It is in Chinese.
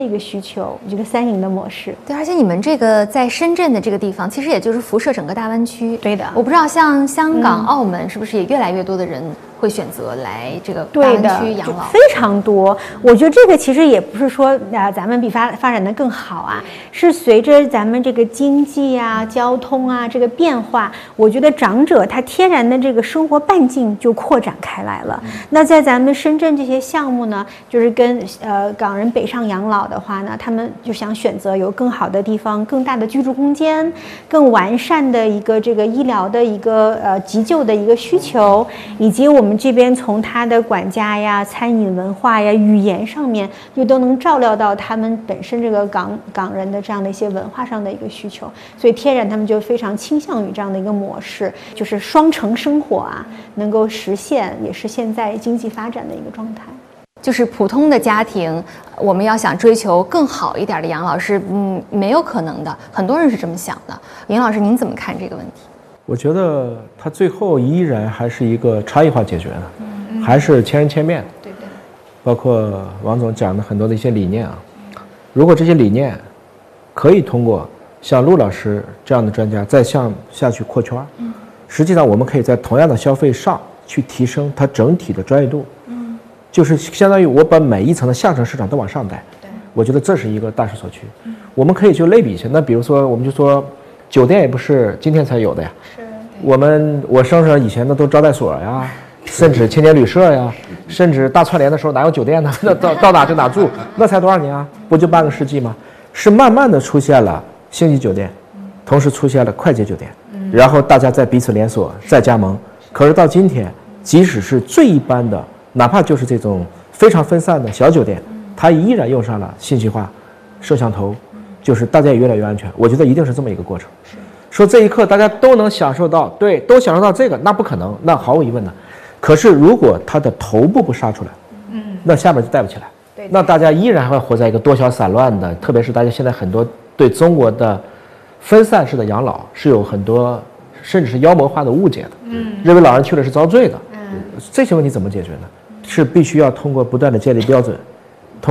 一个需求，这个3赢的模式。 对，而且你们这个在深圳的这个地方，其实也就是辐射整个大湾区。 对的， 我不知道像香港、澳门是不是也越来越多的人会选择来这个大湾区养老？ 非常多。我觉得这个其实也不是说咱们比发展的更好啊，是随着咱们这个经济啊、交通啊这个变化，我觉得长者他天然的这个生活半径就扩展开来了。那在咱们深圳这些项目呢，就是跟港人北上养老的话呢，他们就想选择有更好的地方、更大的居住空间、更完善的一个这个医疗的一个急救的一个需求，以及我们这边从他的管家呀、餐饮文化呀、语言上面，又都能照料到他们本身这个港人的这样的一些文化上的一个需求，所以天然他们就非常倾向于这样的一个模式，就是双城生活啊，能够实现，也是现在经济发展的一个状态。 就是普通的家庭，我们要想追求更好一点的养老是没有可能的，很多人是这么想的。尹老师，您怎么看这个问题？ 我觉得它最后依然还是一个差异化解决的，还是千人千面。 对对。 包括王总讲的很多的一些理念啊，如果这些理念可以通过像陆老师这样的专家再向下去扩圈，实际上我们可以在同样的消费上去提升它整体的专业度。就是相当于我把每一层的下沉市场都往上带，我觉得这是一个大势所趋。我们可以去类比一下，那比如说我们就说酒店也不是今天才有的呀，我生上以前的都招待所呀，甚至青年旅社呀，甚至大串联的时候哪有酒店呢？那到哪就哪住，那才多少年啊？不就半个世纪吗？是慢慢的出现了星级酒店，同时出现了快捷酒店，然后大家再彼此连锁再加盟。可是到今天，即使是最一般的，哪怕就是这种非常分散的小酒店，它依然用上了信息化、摄像头，就是大家也越来越安全。我觉得一定是这么一个过程。说这一刻大家都能享受到，对，都享受到这个，那不可能，那毫无疑问的。可是如果它的头部不杀出来，那下面就带不起来。那大家依然会活在一个多小散乱的，特别是大家现在很多对中国的分散式的养老是有很多甚至是妖魔化的误解的，认为老人去了是遭罪的。这些问题怎么解决呢？是必须要通过不断的建立标准，